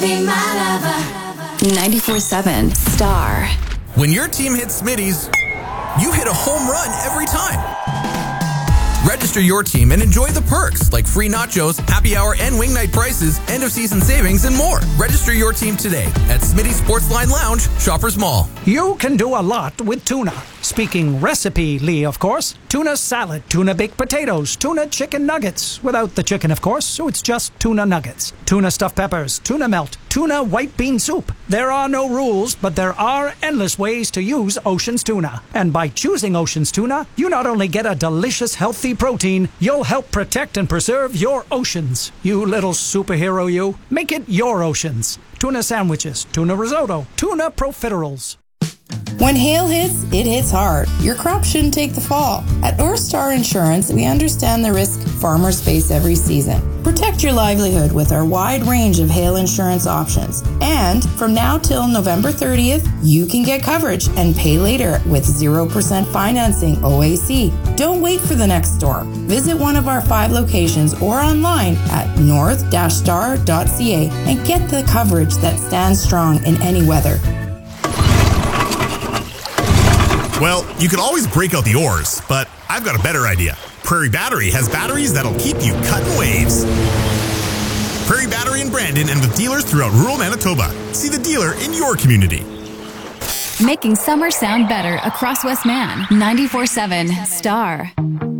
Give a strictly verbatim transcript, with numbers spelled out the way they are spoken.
Be my lover. ninety-four seven Star. When your team hits Smitty's, you hit a home run every time. Register your team and enjoy the perks like free nachos, happy hour and wing night prices, end of season savings, and more. Register your team today at Smitty's Sportsline Lounge, Shoppers Mall. You can do a lot with tuna. Speaking recipe-ly, of course. Tuna salad, tuna baked potatoes, tuna chicken nuggets. Without the chicken, of course, so it's just tuna nuggets. Tuna stuffed peppers, tuna melt, tuna white bean soup. There are no rules, but there are endless ways to use Ocean's Tuna. And by choosing Ocean's Tuna, you not only get a delicious, healthy protein, you'll help protect and preserve your oceans. You little superhero, you. Make it your oceans. Tuna sandwiches, tuna risotto, tuna profiteroles. When hail hits, it hits hard. Your crop shouldn't take the fall. At North Star Insurance, we understand the risk farmers face every season. Protect your livelihood with our wide range of hail insurance options. And from now till November thirtieth, you can get coverage and pay later with zero percent financing O A C. Don't wait for the next storm. Visit one of our five locations or online at north dash star dot c a and get the coverage that stands strong in any weather. Well, you could always break out the oars, but I've got a better idea. Prairie Battery has batteries that'll keep you cutting waves. Prairie Battery in Brandon and with dealers throughout rural Manitoba. See the dealer in your community. Making summer sound better across Westman. ninety-four seven Star.